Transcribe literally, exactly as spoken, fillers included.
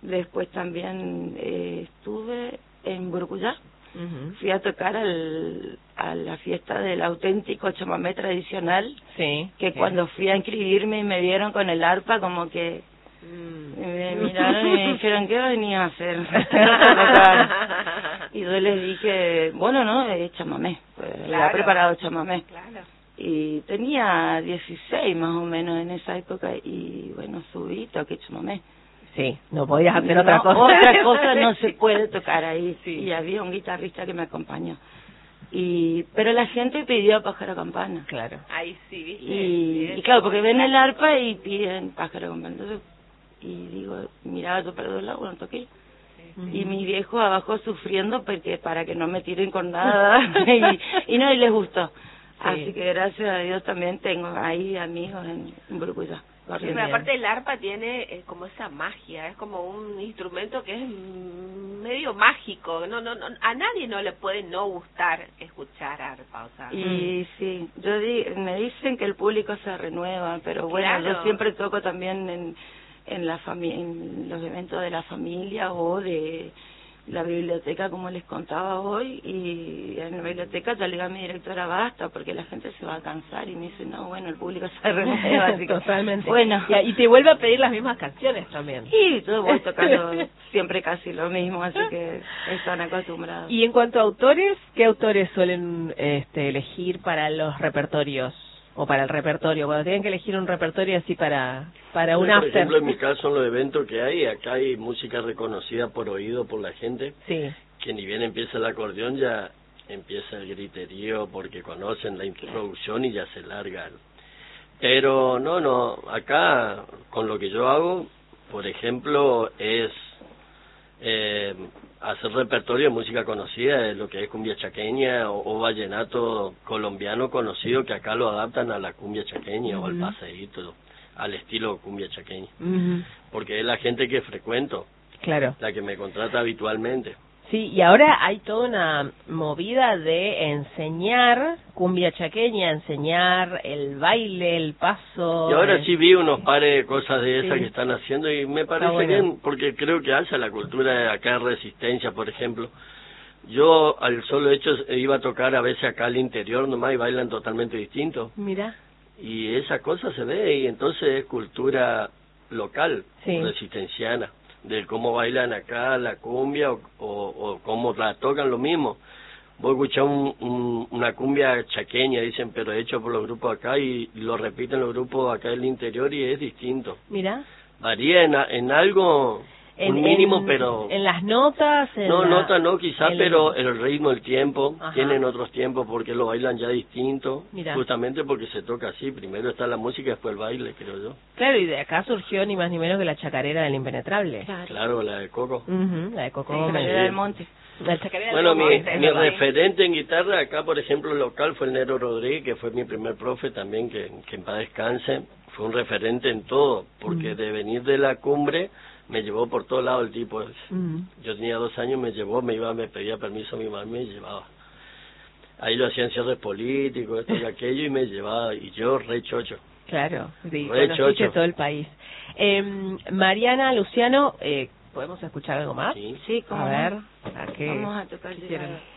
Después también eh, estuve en Burucuyá. Uh-huh. Fui a tocar al, a la fiesta del auténtico chamamé tradicional. Sí. Que sí. cuando fui a inscribirme y me vieron con el arpa, como que mm. me miraron y me dijeron, ¿qué venías a hacer? Y yo les dije, bueno, no, es chamamé. Pues Claro. había preparado chamamé. Claro. Y tenía dieciséis más o menos en esa época y bueno, subí, toqué chamamé. Sí, no podías hacer no, otra cosa. Otra cosa no se puede tocar ahí. Sí. Y había un guitarrista que me acompañó. Y pero la gente pidió pájaro campana. Claro. Ahí sí, ¿viste? Y, y claro, porque ven el arpa y piden pájaro campana. Entonces, y digo, miraba yo para dos lados, bueno, toqué. Sí, sí. Y mi viejo abajo sufriendo porque para que no me tiren con nada. y, y no, y les gustó. Sí. Así que gracias a Dios también tengo ahí amigos en, en Burucuyá. Sí, pero aparte el arpa tiene eh, como esa magia, es como un instrumento que es medio mágico, no, no, no, a nadie no le puede no gustar escuchar arpa, o sea. Y mm. sí, yo di, me dicen que el público se renueva, pero bueno, claro. yo siempre toco también en en la familia, en los eventos de la familia o de la biblioteca, como les contaba hoy, y en la biblioteca ya le digo a mi directora, basta, porque la gente se va a cansar, y me dice, no, bueno, el público se renueva, así que, totalmente. Bueno. Y, y te vuelve a pedir las mismas canciones también. Sí, yo voy tocando siempre casi lo mismo, así que están acostumbrados. Y en cuanto a autores, ¿qué autores suelen este, elegir para los repertorios? O para el repertorio, cuando tienen que elegir un repertorio así para para un Por after. ejemplo, en mi caso, en los eventos que hay, acá hay música reconocida por oído por la gente, sí. que ni bien empieza el acordeón ya empieza el griterío porque conocen la introducción y ya se larga. Pero no, no, acá con lo que yo hago, por ejemplo, es eh, hacer repertorio de música conocida, de lo que es cumbia chaqueña o, o vallenato colombiano conocido, que acá lo adaptan a la cumbia chaqueña uh-huh. o al paseíto, al estilo cumbia chaqueña, uh-huh. porque es la gente que frecuento, claro, la que me contrata habitualmente. Sí, y ahora hay toda una movida de enseñar cumbia chaqueña, enseñar el baile, el paso. Y ahora el... sí vi unos pares de cosas de esas sí. que están haciendo y me parece bueno. bien, porque creo que hace la cultura de acá de Resistencia, por ejemplo. Yo al solo hecho iba a tocar a veces acá al interior nomás y bailan totalmente distinto. Mira. Y esa cosa se ve y entonces es cultura local, sí. resistenciana, de cómo bailan acá la cumbia o, o, o cómo la tocan lo mismo. Vos escuchás un, un, una cumbia chaqueña, dicen, pero hecho por los grupos acá y lo repiten los grupos acá del interior y es distinto. Mira. Varía en, en algo, en, un mínimo, en, pero... En las notas... En no, la... notas no, quizás, el... pero el ritmo, el tiempo, Ajá. tienen otros tiempos porque lo bailan ya distinto, Mirá. justamente porque se toca así, primero está la música y después el baile, creo yo. Claro, y de acá surgió ni más ni menos que la chacarera del Impenetrable. Claro, claro la de Coco. Uh-huh, la de Coco. Sí, la chacarera del Monte. La chacarera bueno, del mi, Monte, mi ¿verdad? referente en guitarra acá, por ejemplo, local fue el Nero Rodríguez, que fue mi primer profe también, que, que en paz descanse, fue un referente en todo, porque uh-huh. de venir de la cumbre me llevó por todos lados el tipo. Uh-huh. Yo tenía dos años, me llevó, me iba, me pedía permiso a mi mamá y me llevaba. Ahí lo hacían cierres políticos, esto y aquello, y me llevaba, y yo re chocho. Claro, sí, re conociste chocho. todo el país. Eh, Mariana, Luciano, eh, ¿podemos escuchar algo más? Sí, sí, cómo a ver, no. ¿a qué Vamos a tocar quisieran?